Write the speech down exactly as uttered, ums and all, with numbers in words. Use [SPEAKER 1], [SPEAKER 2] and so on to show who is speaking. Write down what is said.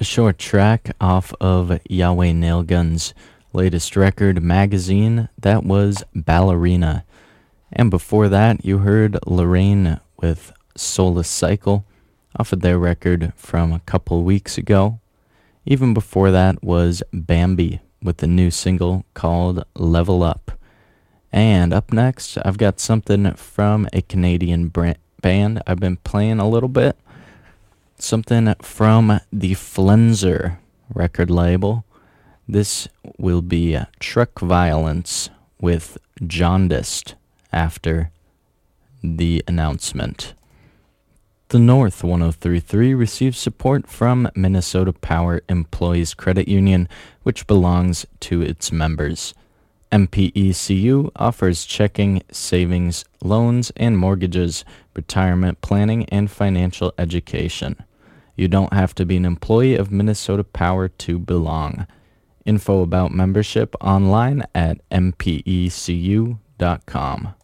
[SPEAKER 1] A short track off of Yahweh Nailgun's latest record, Magazine, that was Ballerina. And before that, you heard Lorraine with Soulless Cycle off of their record from a couple weeks ago. Even before that was Bambi with the new single called Level Up. And up next, I've got something from a Canadian brand, band I've been playing a little bit. Something from the Flenser record label. This will be Truck Violence with Jaundiced after the announcement. The North one oh three point three receives support from Minnesota Power Employees Credit Union, which belongs to its members. M P E C U offers checking, savings, loans, and mortgages, retirement planning, and financial education. You don't have to be an employee of Minnesota Power to belong. Info about membership online at m p e c u dot com.